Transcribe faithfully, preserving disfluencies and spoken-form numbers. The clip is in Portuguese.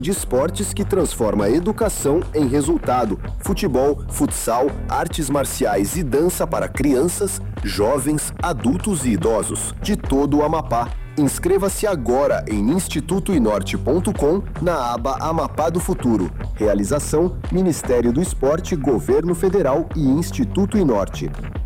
de esportes que transforma a educação em resultado. Futebol, futsal, artes marciais e dança para crianças, jovens, adultos e idosos de todo o Amapá. Inscreva-se agora em instituto inorte ponto com na aba Amapá do Futuro. Realização: Ministério do Esporte, Governo Federal e Instituto Inorte.